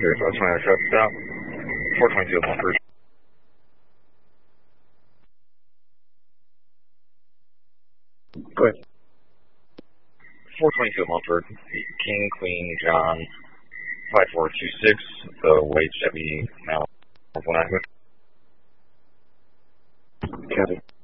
so I was trying to shut down. 422 Mumford. Go ahead. 422 Mumford, King, Queen, John, 5426, the Wade Chevy now 1 Copy.